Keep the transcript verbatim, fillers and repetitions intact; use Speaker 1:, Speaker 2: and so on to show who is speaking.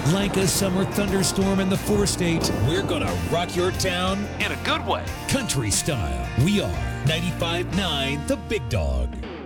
Speaker 1: Like a summer thunderstorm in the four state, we're gonna rock your town
Speaker 2: In a good way.
Speaker 1: country style. We are ninety-five point nine The Big Dog.